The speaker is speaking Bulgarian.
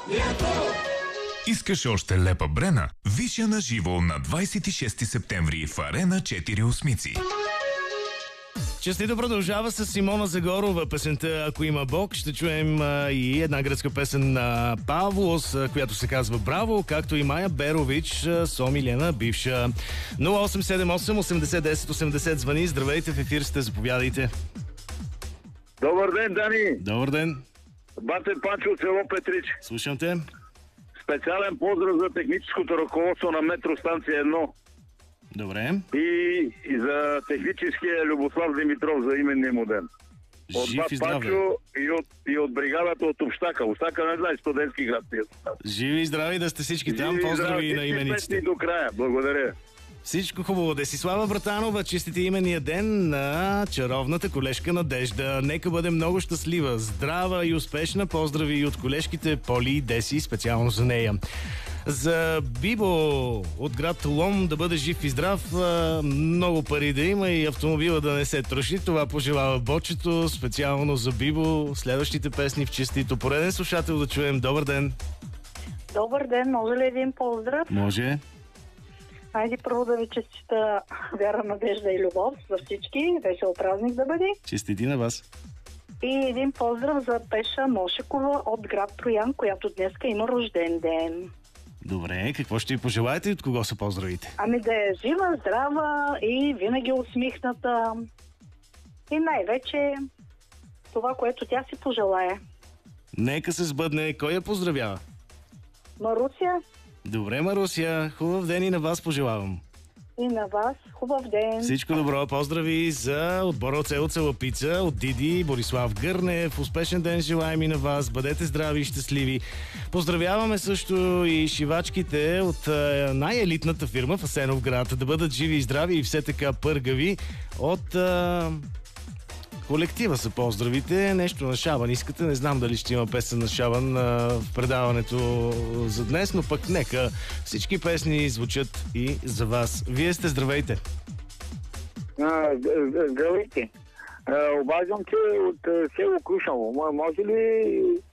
Искаш още лепа брена? Виж я на живо на 26 септември в Арена 4 Осмици. Честито продължава с Симона Загорова. Песента «Ако има Бог». Ще чуем и една гръцка песен на Павлос, която се казва «Браво», както и Майя Берович с Омилена бивша. 0878 80 10 80 звъни. Здравейте, в ефир сте, заповядайте. Добър ден, Дани! Добър ден. Батен Панчо от село Петрич. Слушам те. Специален поздрав за техническото ръководство на метростанция 1. Добре. И за техническия Любослав Димитров за именния му ден. От Жив и вас, здраве. Панчо, и от бригадата от Общака. Общака не знае, студентски град. Живи и здрави да сте всички там. Поздрави на имениците. До края. Благодаря. Всичко хубаво. Десислава Братанова, честите именния ден на чаровната колежка Надежда. Нека бъде много щастлива, здрава и успешна. Поздрави и от колежките Поли и Деси, специално за нея. За Бибо от град Лом да бъде жив и здрав, много пари да има и автомобила да не се троши. Това пожелава Бочето, специално за Бибо. Следващите песни в честито. Пореден слушател да чуем. Добър ден. Добър ден, може ли един поздрав? Може. Хайде първо да ви честита вяра, надежда и любов за всички. Весел празник да бъде. Честити на вас. И един поздрав за Пеша Мошекова от град Троян, която днеска има рожден ден. Добре, какво ще ви пожелаете и от кого се поздравите? Ами да е жива, здрава и винаги усмихната. И най-вече това, което тя си пожелае. Нека се сбъдне. Кой я поздравява? Маруся, Добре, Маруся. Хубав ден и на вас пожелавам. и на вас хубав ден. Всичко добро. Поздрави за отбора от село Целапица, от Диди, Борислав Гърнев. Успешен ден желаем и на вас. Бъдете здрави и щастливи. Поздравяваме също и шивачките от най-елитната фирма в Асеновград. Да бъдат живи и здрави и все така пъргави. От колектива са поздравите. Нещо на Шабан искате. Не знам дали ще има песен на Шабан в предаването за днес, но пък нека всички песни звучат и за вас. Вие сте здравейте. Здравейте. Обаждам се от село Крушново. Може ли